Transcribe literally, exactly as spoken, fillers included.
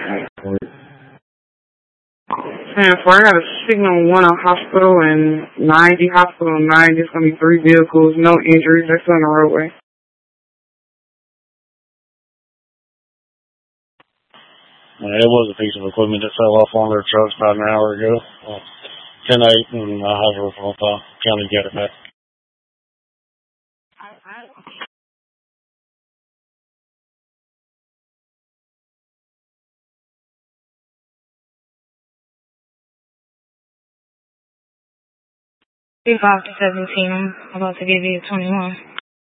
And for I got a signal one on hospital and ninety, hospital and ninety. It's going to be three vehicles, no injuries. They're still on the roadway. Uh, it was a piece of equipment that fell off one of their trucks about an hour ago. Uh, ten eight, and I have her from uh, county to get it back. Three five to seventeen. I'm about to give you twenty one.